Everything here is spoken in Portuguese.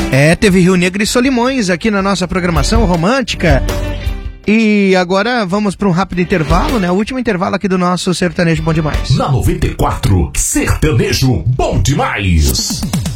Teve Rio Negro e Solimões aqui na nossa programação romântica. E agora vamos para um rápido intervalo, né? O último intervalo aqui do nosso Sertanejo Bom Demais. Na 94, Sertanejo Bom Demais.